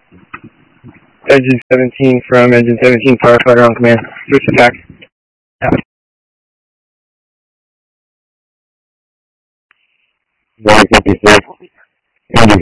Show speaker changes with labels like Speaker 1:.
Speaker 1: Engine 17 from Engine 17, firefighter on command. Switch attack.
Speaker 2: Very 56. Engine